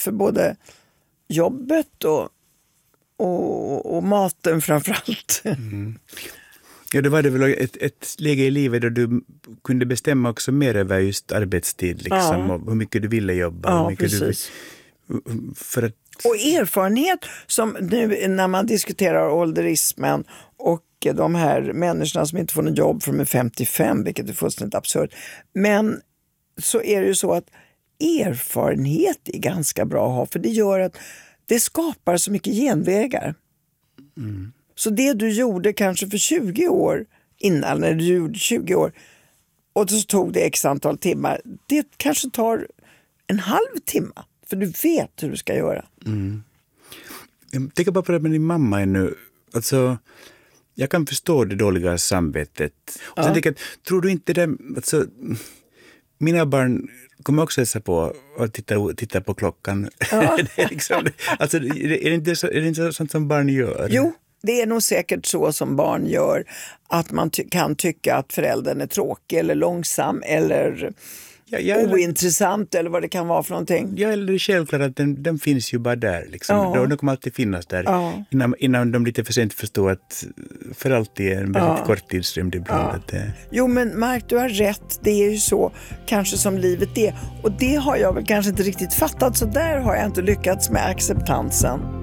för både jobbet och maten framförallt. Ja, då var det väl ett läge i livet då du kunde bestämma också mer över just arbetstid liksom, och hur mycket du ville jobba. Ja, hur mycket precis. För att... Och erfarenhet som nu när man diskuterar ålderismen och de här människorna som inte får något jobb från 55, vilket är fullständigt absurt. Men så är det ju så att erfarenhet är ganska bra att ha, för det gör att det skapar så mycket genvägar. Så det du gjorde kanske för 20 år innan, när du gjorde 20 år och så tog det x antal timmar, det kanske tar en halv timme, för du vet hur du ska göra. Jag tänker bara på det med din mamma ännu. Alltså, jag kan förstå det dåliga samvetet. Och sen tänker jag, tror du inte det, alltså, mina barn kommer också hälsa på och titta på klockan. Det är liksom, alltså, är det inte sånt som barn gör? Jo, det är nog säkert så som barn gör, att man kan tycka att föräldern är tråkig eller långsam eller ointressant eller vad det kan vara för någonting. Ja, eller det är självklart att den finns ju bara där. Liksom. Den kommer alltid finnas där. Innan de lite för sent förstår att för alltid är en väldigt kort tidsrymd ibland. Jo, men Mark, du har rätt. Det är ju så kanske som livet är. Och det har jag väl kanske inte riktigt fattat, så där har jag inte lyckats med acceptansen.